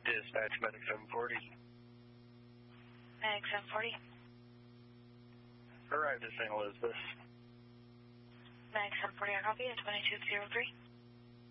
Dispatch, Medic 740. Medic 740. Arrived at St. Elizabeth. Medic 740, I copy at 2203.